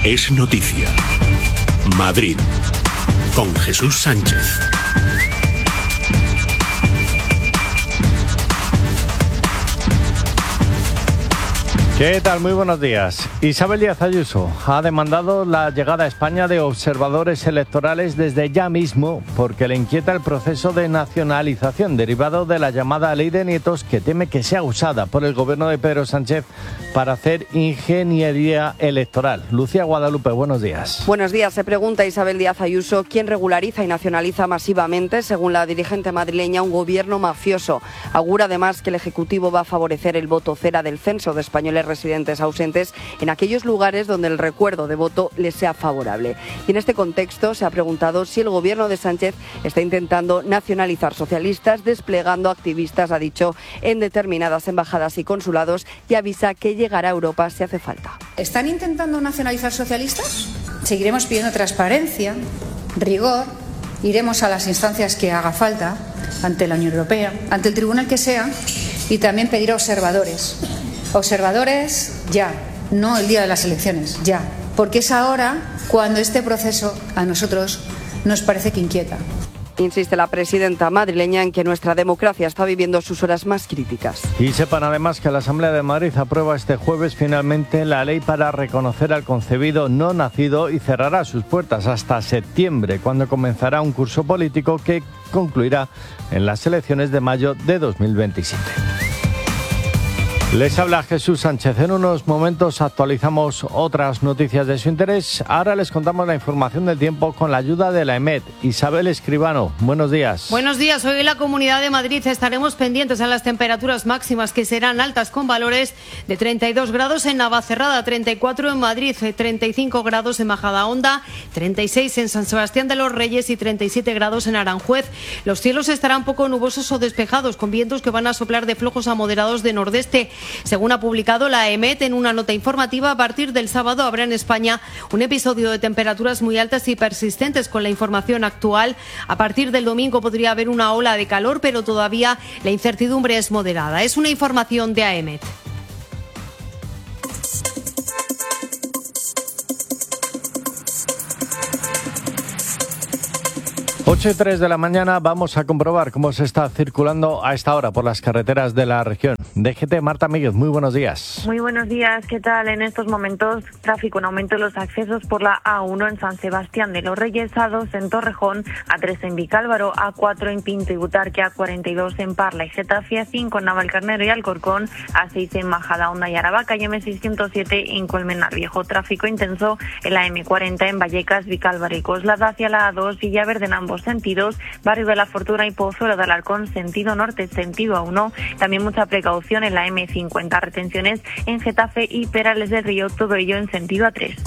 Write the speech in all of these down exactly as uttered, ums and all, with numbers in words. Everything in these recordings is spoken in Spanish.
Es noticia. Madrid, con Jesús Sánchez. ¿Qué tal? Muy buenos días. Isabel Díaz Ayuso ha demandado la llegada a España de observadores electorales desde ya mismo porque le inquieta el proceso de nacionalización derivado de la llamada Ley de Nietos, que teme que sea usada por el gobierno de Pedro Sánchez para hacer ingeniería electoral. Lucía Guadalupe, buenos días. Buenos días. Se pregunta Isabel Díaz Ayuso quién regulariza y nacionaliza masivamente, según la dirigente madrileña, un gobierno mafioso. Augura además que el Ejecutivo va a favorecer el voto cera del censo de españoles residentes ausentes en aquellos lugares donde el recuerdo de voto les sea favorable. Y en este contexto se ha preguntado si el gobierno de Sánchez está intentando nacionalizar socialistas, desplegando activistas, ha dicho, en determinadas embajadas y consulados, y avisa que llegará a Europa si hace falta. ¿Están intentando nacionalizar socialistas? Seguiremos pidiendo transparencia, rigor, iremos a las instancias que haga falta, ante la Unión Europea, ante el tribunal que sea, y también pedir observadores. Observadores ya, no el día de las elecciones, ya. Porque es ahora cuando este proceso a nosotros nos parece que inquieta. Insiste la presidenta madrileña en que nuestra democracia está viviendo sus horas más críticas. Y sepan además que la Asamblea de Madrid aprueba este jueves finalmente la ley para reconocer al concebido no nacido y cerrará sus puertas hasta septiembre, cuando comenzará un curso político que concluirá en las elecciones de mayo de dos mil veintisiete. Les habla Jesús Sánchez. En unos momentos actualizamos otras noticias de su interés. Ahora les contamos la información del tiempo con la ayuda de la EMET. Isabel Escribano, buenos días. Buenos días. Hoy en la Comunidad de Madrid estaremos pendientes a las temperaturas máximas, que serán altas, con valores de treinta y dos grados en Navacerrada, treinta y cuatro en Madrid, treinta y cinco grados en Majadahonda, treinta y seis en San Sebastián de los Reyes y treinta y siete grados en Aranjuez. Los cielos estarán poco nubosos o despejados, con vientos que van a soplar de flojos a moderados de nordeste. Según ha publicado la EMET en una nota informativa, a partir del sábado habrá en España un episodio de temperaturas muy altas y persistentes. Con la información actual, a partir del domingo podría haber una ola de calor, pero todavía la incertidumbre es moderada. Es una información de AEMET. ocho y tres de la mañana vamos a comprobar cómo se está circulando a esta hora por las carreteras de la región. D G T, Marta Míguez, muy buenos días. Muy buenos días, ¿qué tal? En estos momentos, tráfico en aumento en los accesos por la A uno en San Sebastián de los Reyes, A dos en Torrejón, A tres en Vicálvaro, A cuatro en Pinto y Butarque, A cuarenta y dos en Parla y Getafe, A cinco en Navalcarnero y Alcorcón, A seis en Majadahonda y Aravaca y M seiscientos siete en Colmenar Viejo. Tráfico intenso en la M cuarenta en Vallecas, Vicálvaro y Coslada, hacia la A dos, Villaverde en ambos sentidos, Barrio de la Fortuna y Pozuelo de Alarcón, sentido norte, sentido A uno. También mucha precaución en la M cincuenta, retenciones en Getafe y Perales del Río, todo ello en sentido A tres.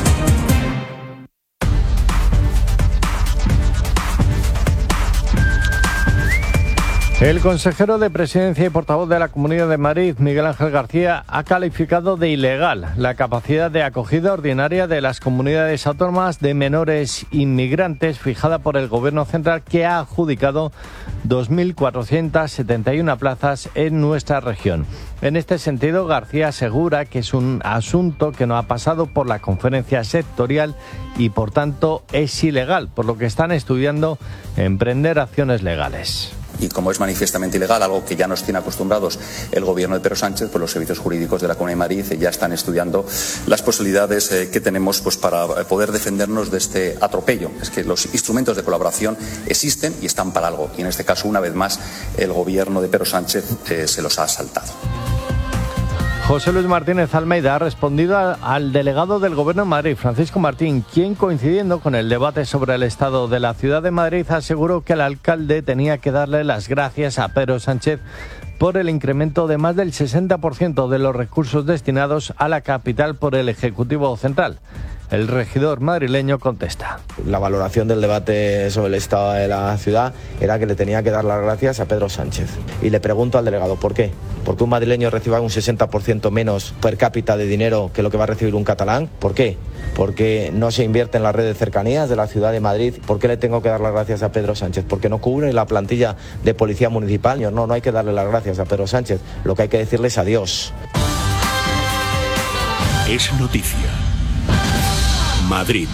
El consejero de Presidencia y portavoz de la Comunidad de Madrid, Miguel Ángel García, ha calificado de ilegal la capacidad de acogida ordinaria de las comunidades autónomas de menores inmigrantes fijada por el Gobierno central, que ha adjudicado dos mil cuatrocientas setenta y una plazas en nuestra región. En este sentido, García asegura que es un asunto que no ha pasado por la conferencia sectorial y, por tanto, es ilegal, por lo que están estudiando emprender acciones legales. Y como es manifiestamente ilegal, algo que ya nos tiene acostumbrados el gobierno de Pedro Sánchez, pues los servicios jurídicos de la Comunidad de Madrid ya están estudiando las posibilidades eh, que tenemos pues, para poder defendernos de este atropello. Es que los instrumentos de colaboración existen y están para algo. Y en este caso, una vez más, el gobierno de Pedro Sánchez eh, se los ha saltado. José Luis Martínez Almeida ha respondido a, al delegado del Gobierno de Madrid, Francisco Martín, quien, coincidiendo con el debate sobre el estado de la ciudad de Madrid, aseguró que el alcalde tenía que darle las gracias a Pedro Sánchez por el incremento de más del sesenta por ciento de los recursos destinados a la capital por el Ejecutivo Central. El regidor madrileño contesta. La valoración del debate sobre el estado de la ciudad era que le tenía que dar las gracias a Pedro Sánchez. Y le pregunto al delegado, ¿por qué? ¿Por qué un madrileño reciba un sesenta por ciento menos per cápita de dinero que lo que va a recibir un catalán? ¿Por qué? Porque no se invierte en la red de cercanías de la ciudad de Madrid. ¿Por qué le tengo que dar las gracias a Pedro Sánchez? Porque no cubre la plantilla de policía municipal. No, no hay que darle las gracias a Pedro Sánchez. Lo que hay que decirle es adiós. Es noticia. Madrid.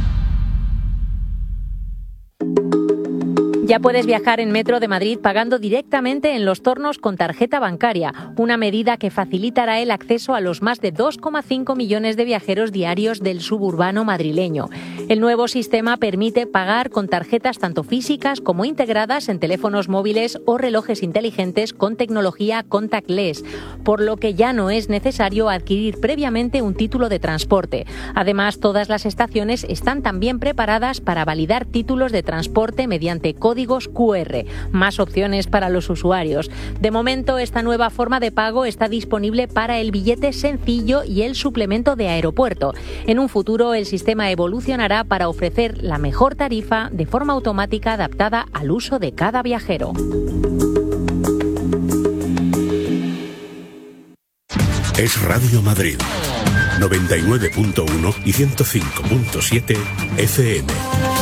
Ya puedes viajar en Metro de Madrid pagando directamente en los tornos con tarjeta bancaria, una medida que facilitará el acceso a los más de dos coma cinco millones de viajeros diarios del suburbano madrileño. El nuevo sistema permite pagar con tarjetas tanto físicas como integradas en teléfonos móviles o relojes inteligentes con tecnología contactless, por lo que ya no es necesario adquirir previamente un título de transporte. Además, todas las estaciones están también preparadas para validar títulos de transporte mediante códigos Q R, más opciones para los usuarios. De momento, esta nueva forma de pago está disponible para el billete sencillo y el suplemento de aeropuerto. En un futuro, el sistema evolucionará para ofrecer la mejor tarifa de forma automática adaptada al uso de cada viajero. Es Radio Madrid, noventa y nueve punto uno y ciento cinco punto siete F M.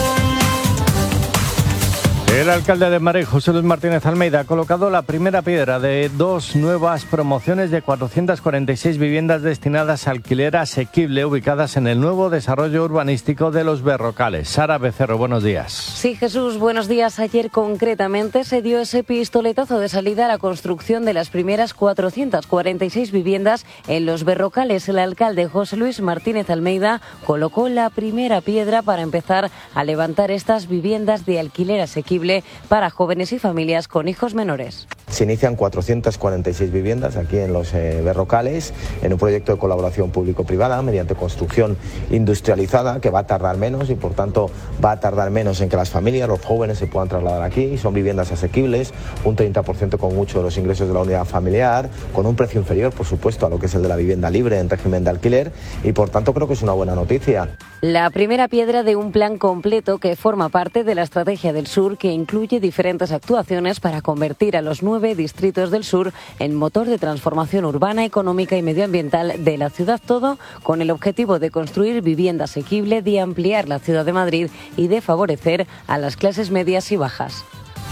El alcalde de Madrid, José Luis Martínez Almeida, ha colocado la primera piedra de dos nuevas promociones de cuatrocientas cuarenta y seis viviendas destinadas a alquiler asequible ubicadas en el nuevo desarrollo urbanístico de Los Berrocales. Sara Becerro, buenos días. Sí, Jesús, buenos días. Ayer concretamente se dio ese pistoletazo de salida a la construcción de las primeras cuatrocientas cuarenta y seis viviendas en Los Berrocales. El alcalde José Luis Martínez Almeida colocó la primera piedra para empezar a levantar estas viviendas de alquiler asequible para jóvenes y familias con hijos menores. Se inician cuatrocientas cuarenta y seis viviendas aquí en Los eh, Berrocales, en un proyecto de colaboración público-privada mediante construcción industrializada que va a tardar menos y por tanto va a tardar menos en que las familias, los jóvenes se puedan trasladar aquí. Son viviendas asequibles, un treinta por ciento con mucho de los ingresos de la unidad familiar, con un precio inferior, por supuesto, a lo que es el de la vivienda libre en régimen de alquiler y por tanto creo que es una buena noticia. La primera piedra de un plan completo que forma parte de la Estrategia del Sur, que incluye diferentes actuaciones para convertir a los nueve distritos del sur en motor de transformación urbana, económica y medioambiental de la ciudad, todo con el objetivo de construir vivienda asequible, de ampliar la ciudad de Madrid y de favorecer a las clases medias y bajas.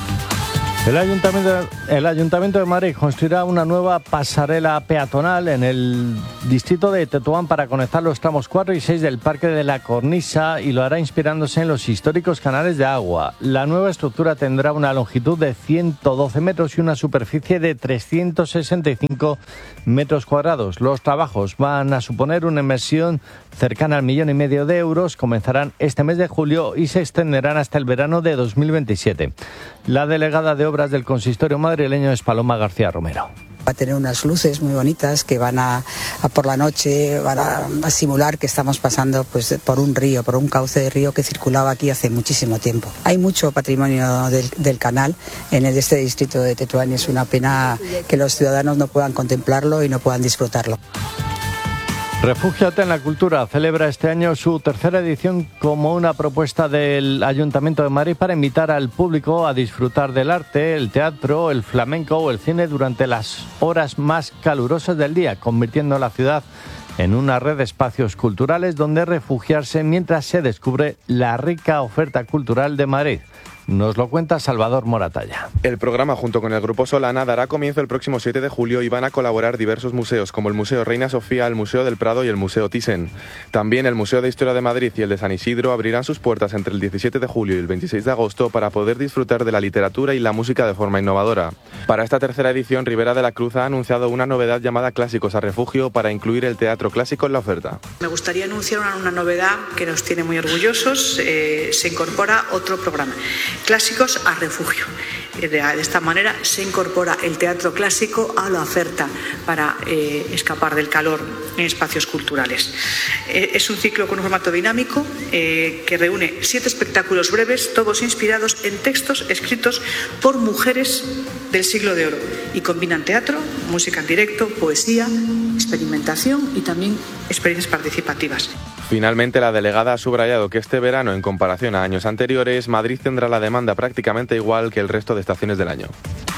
El Ayuntamiento, el Ayuntamiento de Madrid construirá una nueva pasarela peatonal en el distrito de Tetuán para conectar los tramos cuatro y seis del Parque de la Cornisa y lo hará inspirándose en los históricos canales de agua. La nueva estructura tendrá una longitud de ciento doce metros y una superficie de trescientos sesenta y cinco metros cuadrados. Los trabajos van a suponer una inversión cercana al millón y medio de euros, comenzarán este mes de julio y se extenderán hasta el verano de dos mil veintisiete. La delegada de Obras del Consistorio madrileño es Paloma García Romero. Va a tener unas luces muy bonitas que van a, a por la noche van a, a simular que estamos pasando pues por un río, por un cauce de río que circulaba aquí hace muchísimo tiempo. Hay mucho patrimonio del, del canal en el, este distrito de Tetuán y es una pena que los ciudadanos no puedan contemplarlo y no puedan disfrutarlo. Refúgiate en la Cultura celebra este año su tercera edición como una propuesta del Ayuntamiento de Madrid para invitar al público a disfrutar del arte, el teatro, el flamenco o el cine durante las horas más calurosas del día, convirtiendo la ciudad en una red de espacios culturales donde refugiarse mientras se descubre la rica oferta cultural de Madrid. Nos lo cuenta Salvador Moratalla. El programa, junto con el Grupo Solana, dará comienzo el próximo siete de julio y van a colaborar diversos museos, como el Museo Reina Sofía, el Museo del Prado y el Museo Thyssen. También el Museo de Historia de Madrid y el de San Isidro abrirán sus puertas entre el diecisiete de julio y el veintiséis de agosto para poder disfrutar de la literatura y la música de forma innovadora. Para esta tercera edición, Ribera de la Cruz ha anunciado una novedad llamada Clásicos a Refugio para incluir el teatro clásico en la oferta. Me gustaría anunciar una, una novedad que nos tiene muy orgullosos. Eh, se incorpora otro programa. Clásicos a Refugio. De esta manera se incorpora el teatro clásico a la oferta para eh, escapar del calor en espacios culturales. Eh, es un ciclo con un formato dinámico eh, que reúne siete espectáculos breves, todos inspirados en textos escritos por mujeres del siglo de oro y combinan teatro, música en directo, poesía, experimentación y también experiencias participativas. Finalmente, la delegada ha subrayado que este verano, en comparación a años anteriores, Madrid tendrá la demanda prácticamente igual que el resto de estaciones del año.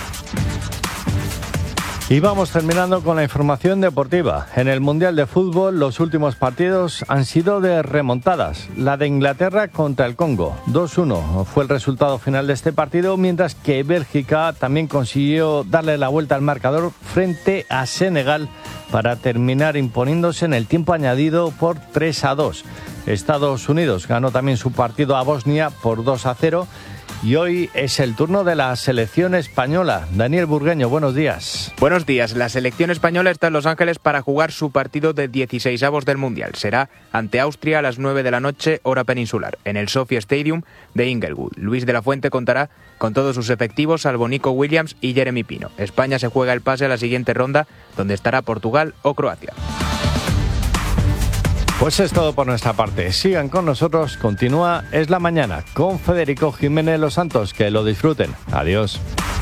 Y vamos terminando con la información deportiva. En el Mundial de Fútbol, los últimos partidos han sido de remontadas. La de Inglaterra contra el Congo, dos uno fue el resultado final de este partido, mientras que Bélgica también consiguió darle la vuelta al marcador frente a Senegal para terminar imponiéndose en el tiempo añadido por tres a dos. Estados Unidos ganó también su partido a Bosnia por dos a cero. Y hoy es el turno de la selección española. Daniel Burgueño, buenos días. Buenos días. La selección española está en Los Ángeles para jugar su partido de dieciseisavos del Mundial. Será ante Austria a las nueve de la noche, hora peninsular, en el Sophie Stadium de Inglewood. Luis de la Fuente contará con todos sus efectivos, salvo Nico Williams y Jeremy Pino. España se juega el pase a la siguiente ronda, donde estará Portugal o Croacia. Pues es todo por nuestra parte. Sigan con nosotros. Continúa Es la Mañana con Federico Jiménez Los Santos. Que lo disfruten. Adiós.